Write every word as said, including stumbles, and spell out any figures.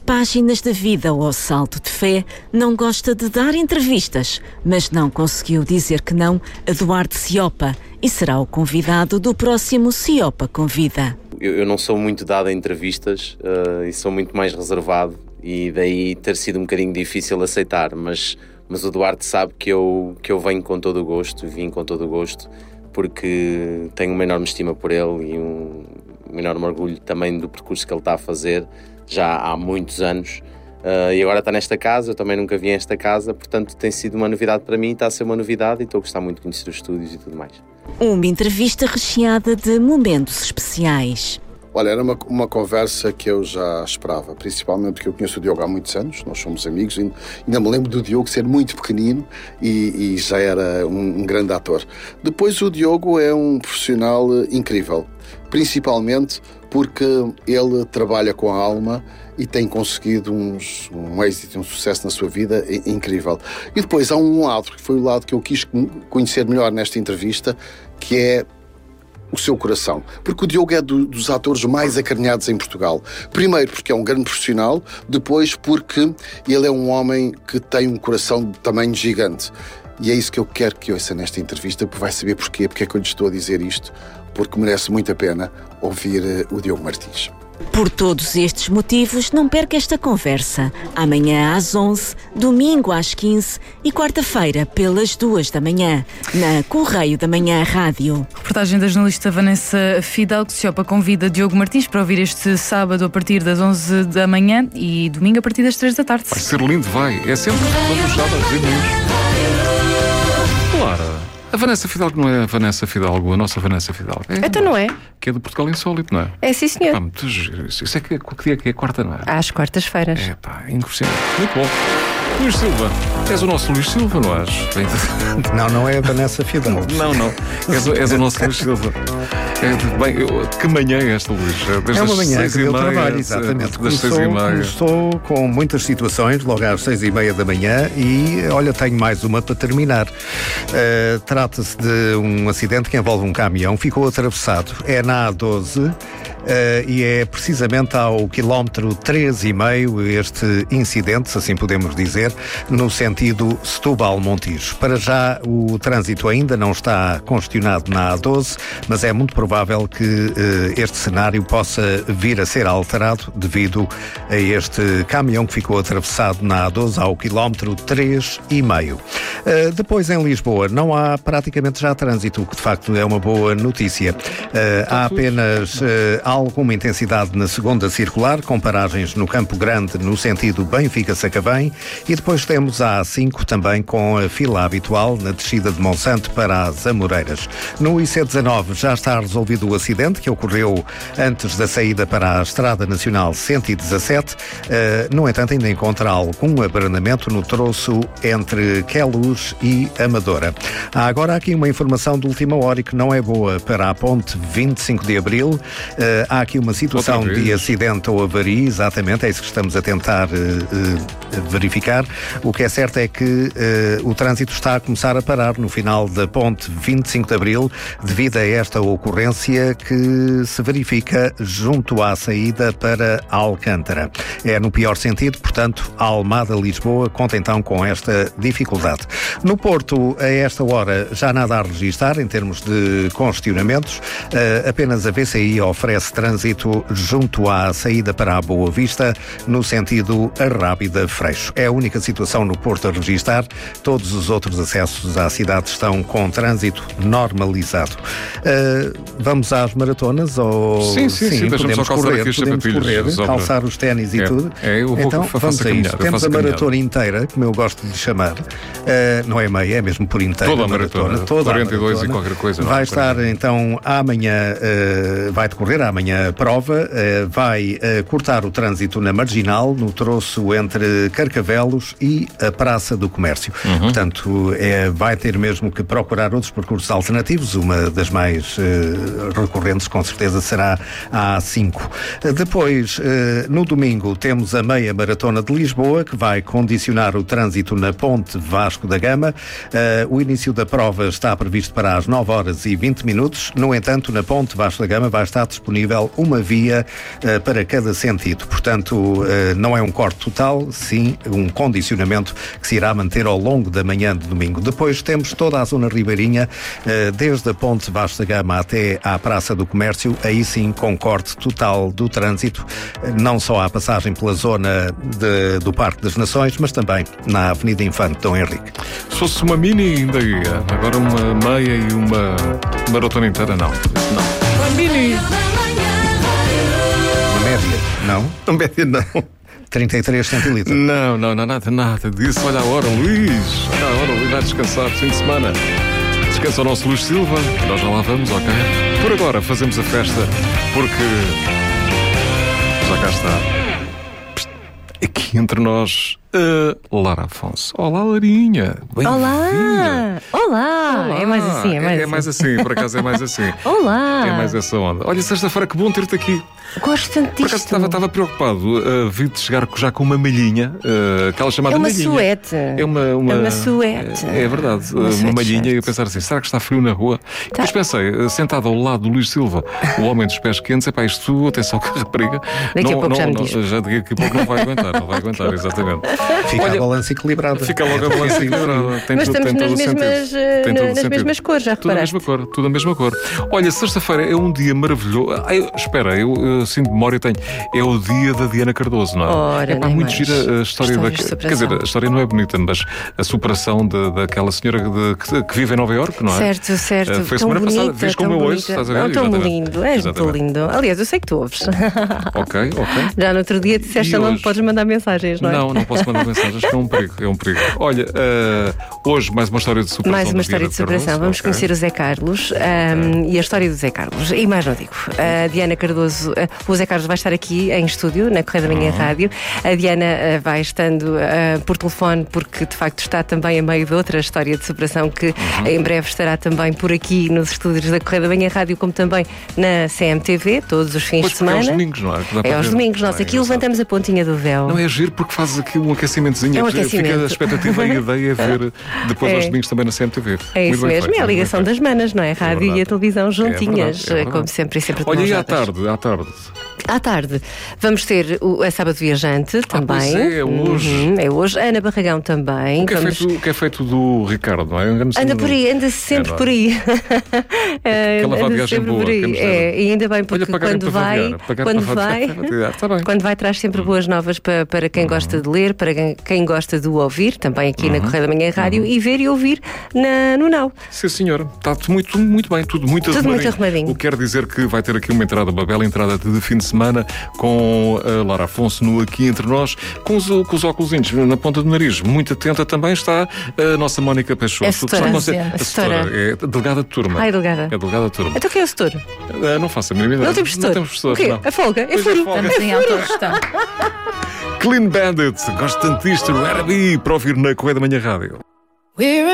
páginas da vida ou salto de fé, não gosta de dar entrevistas, mas não conseguiu dizer que não a Duarte Ciopa e será o convidado do próximo Ciopa Convida. Eu, eu não sou muito dado a entrevistas uh, e sou muito mais reservado e daí ter sido um bocadinho difícil aceitar, mas, mas o Duarte sabe que eu, que eu venho com todo o gosto, vim com todo o gosto, porque tenho uma enorme estima por ele e um, um enorme orgulho também do percurso que ele está a fazer já há muitos anos. Uh, e agora está nesta casa, eu também nunca vi esta casa, portanto tem sido uma novidade para mim, está a ser uma novidade e estou a gostar muito de conhecer os estúdios e tudo mais. Uma entrevista recheada de momentos especiais. Olha, era uma, uma conversa que eu já esperava, principalmente porque eu conheço o Diogo há muitos anos, nós somos amigos, e ainda me lembro do Diogo ser muito pequenino e, e já era um, um grande ator. Depois o Diogo é um profissional incrível, principalmente porque ele trabalha com a alma e tem conseguido uns, um êxito e um sucesso na sua vida incrível. E depois há um lado, que foi o lado que eu quis conhecer melhor nesta entrevista, que é o seu coração. Porque o Diogo é do, dos atores mais acarinhados em Portugal. Primeiro porque é um grande profissional, depois porque ele é um homem que tem um coração de tamanho gigante. E é isso que eu quero que ouça nesta entrevista, porque vai saber porquê, porque é que eu lhe estou a dizer isto, porque merece muito a pena ouvir uh, o Diogo Martins. Por todos estes motivos, não perca esta conversa. Amanhã às onze, domingo às quinze e quarta-feira pelas duas da manhã, na Correio da Manhã Rádio. Reportagem da jornalista Vanessa Fidalgo. Ciopa convida Diogo Martins para ouvir este sábado a partir das onze da manhã e domingo a partir das três da tarde. Vai ser lindo, vai. É sempre planejado às vezes. Claro. A Vanessa Fidalgo não é a Vanessa Fidalgo, a nossa Vanessa Fidalgo. É, então não é? Que é do Portugal Insólito, não é? É, sim, senhor. Pá, muito giro. Isso é que, que dia que é? Quarta, não é? Às quartas-feiras. É, pá, impressionante. Muito bom. Luís Silva. És o nosso Luís Silva, não és? Não, não é a Vanessa Fidalgo. Não, não. És, és o nosso Luís Silva. É, bem, eu, que manhã é esta, Luís? Desde é uma manhã seis que e deu meia, trabalho, exatamente. Das seis Começou, e meia. começou com muitas situações, logo às seis e meia da manhã e, olha, tenho mais uma para terminar. Uh, trata-se de um acidente que envolve um caminhão, ficou atravessado. É na A doze. Uh, e é precisamente ao quilómetro treze e meio este incidente, se assim podemos dizer, no sentido Setúbal-Montijo. Para já o trânsito ainda não está congestionado na A doze, mas é muito provável que uh, este cenário possa vir a ser alterado devido a este caminhão que ficou atravessado na A doze ao quilómetro treze e meio. Uh, depois em Lisboa não há praticamente já trânsito, o que de facto é uma boa notícia. Uh, há apenas uh, alguma intensidade na segunda circular, com paragens no Campo Grande no sentido Benfica-Sacavém, e depois temos a A cinco também com a fila habitual na descida de Monsanto para as Amoreiras. No I C dezanove já está resolvido o acidente que ocorreu antes da saída para a Estrada Nacional cento e dezassete, uh, no entanto ainda encontra algum abrandamento no troço entre Queluz e Amadora. Há agora aqui uma informação de última hora e que não é boa para a ponte vinte e cinco de Abril. Uh, há aqui uma situação de acidente ou avaria, exatamente, é isso que estamos a tentar uh, uh, verificar. O que é certo é que uh, o trânsito está a começar a parar no final da ponte vinte e cinco de Abril devido a esta ocorrência que se verifica junto à saída para Alcântara. É no pior sentido, portanto, a Almada-Lisboa conta então com esta dificuldade. No Porto, a esta hora, já nada a registrar em termos de congestionamentos, uh, apenas a V C I oferece trânsito junto à saída para a Boa Vista, no sentido Arrábida-Freixo. É a única situação no Porto a registrar. Todos os outros acessos à cidade estão com trânsito normalizado. Uh, vamos às maratonas? Ou... Sim, sim, sim. sim podemos correr, aqui podemos correr, calçar os ténis e é, tudo. É, eu vou, então, vamos a isto. Temos a maratona inteira, como eu gosto de chamar. Uh, não é meia, é mesmo por inteira. Toda a maratona. maratona toda quarenta e dois a maratona. E qualquer coisa. Vai estar, então, amanhã, uh, vai decorrer amanhã a prova, uh, vai uh, cortar o trânsito na Marginal, no troço entre de Carcavelos e a Praça do Comércio. Uhum. Portanto, é, vai ter mesmo que procurar outros percursos alternativos. Uma das mais uh, recorrentes, com certeza, será a A cinco. Uh, depois, uh, no domingo, temos a meia maratona de Lisboa, que vai condicionar o trânsito na Ponte Vasco da Gama. Uh, o início da prova está previsto para as nove horas e vinte minutos. No entanto, na Ponte Vasco da Gama vai estar disponível uma via uh, para cada sentido. Portanto, uh, não é um corte total, sim um condicionamento que se irá manter ao longo da manhã de domingo. Depois temos toda a zona ribeirinha, uh, desde a Ponte Vasco da Gama até à Praça do Comércio, aí sim com corte total do trânsito, uh, não só à passagem pela zona de, do Parque das Nações, mas também na Avenida Infante Dom Henrique. Se fosse uma mini ainda ia, agora uma meia e uma maratona inteira não. Não. Uma mini. Uma média, não? Uma média não. trinta e três centilitros. Não, não, não, nada, nada disso. Olha a hora, Luís. Olha a hora, Luís, vai descansar, fim de semana. Descansa o nosso Luís Silva. Nós já lá vamos, ok? Por agora fazemos a festa, porque já cá está. Aqui entre nós, uh, Lara Afonso. Olá, Larinha. Olá. Olá! Olá! É mais assim, é mais é, assim. É mais assim, por acaso é mais assim. Olá! É mais essa onda. Olha, sexta-feira, que bom ter-te aqui. Gosto tanto disto. Por acaso estava, estava preocupado, uh, vi-te chegar já com uma malhinha, uh, aquela chamada malhinha. É uma malhinha. suete. É uma, uma, é uma suete. É, é verdade, uma, uma malhinha, e eu pensar assim, será que está frio na rua? Tá. Depois pensei, uh, sentado ao lado do Luís Silva, o homem dos pés quentes, é pá, isto, atenção que rapariga. Daqui não, a pouco não, já me não, diz. Já daqui a pouco não vai aguentar, não vai aguentar, exatamente. Fica Olha, a balança equilibrada. Fica logo a balança equilibrada. Tem Mas tudo, estamos tem nas, todo mesmas, tem todo nas mesmas cores, já tudo a reparaste? mesma cor, tudo a mesma cor. Olha, sexta-feira é um dia maravilhoso. Ah, eu, espera, eu, eu assim de memória tenho. É o dia da Diana Cardoso, não é? Ora, é pá, muito gira a história da. Quer dizer, a história não é bonita, mas a superação de, daquela senhora de, que, que vive em Nova Iorque, não é? Certo, certo. Uh, foi tão semana bonita, passada, vês como eu ouço, estás a ver? Não, tão Exatamente. lindo, és muito Exatamente. lindo. Aliás, eu sei que tu ouves. Ok, ok. Já no outro dia disseste que não hoje? podes mandar mensagens, não é? Não, não posso mandar mensagens, que é um perigo, é um perigo. Olha, uh, hoje mais uma história de superação. Mais uma história de superação. Cardoso. Vamos Okay. conhecer o Zé Carlos um, e a história do Zé Carlos. E mais não digo. A Diana Cardoso, uh, o Zé Carlos vai estar aqui em estúdio, na Correia da Manhã uhum. Rádio. A Diana uh, vai estando uh, por telefone, porque de facto está também a meio de outra história de superação que uhum. em breve estará também por aqui nos estúdios da Correia da Manhã Rádio, como também na C M T V, todos os fins pois de semana. É aos domingos, não é? É aos domingos, nós aqui levantamos a pontinha do véu. Não é giro porque fazes aqui um aquecimentozinho. É um aquecimento. Fica a expectativa e a ideia é ver depois é. aos domingos também na C M T V. É isso mesmo, feito, é a ligação das manas, não é? A rádio é e a televisão juntinhas, é verdade, é verdade. como sempre e sempre de Olha, mãos e à dadas. tarde, à tarde? À tarde vamos ter o a Sábado Viajante também. Ah, pois é, é hoje. Uhum, é hoje. Ana Barragão também. O que, vamos... é feito, o que é feito do Ricardo, não é? Anda por aí, anda sempre é, por aí. Aquela anda viagem sempre boa. por aí. É, e ainda bem, porque Olha, quando vai, quando vai, tá bem. quando vai traz sempre boas novas para, para quem uhum. gosta de ler, para quem, quem gosta de ouvir, também aqui uhum. na Correia da Manhã Rádio, uhum. e ver e ouvir na, no Now. Sim, senhora. Está tudo muito, muito bem, tudo muito tudo arrumadinho. muito arrumadinho. O que quer dizer que vai ter aqui uma entrada, uma bela entrada de fim de semana com a Lara Afonso no Aqui Entre Nós, com os, com os óculosinhos na ponta do nariz. Muito atenta também está a nossa Mónica Peixoto. É setora, não sei, a a setora. É delegada de turma. Ah, é delegada. É delegada de turma. Então quem é o setor? Uh, não faço a mínima ideia. Não temos setor? Não temos setor, o quê? não. A folga? É Pois furo. é folga. Estamos em autogestão. Clean Bandit. Gosto tanto disto. Era B para ouvir na Correia da Manhã Rádio.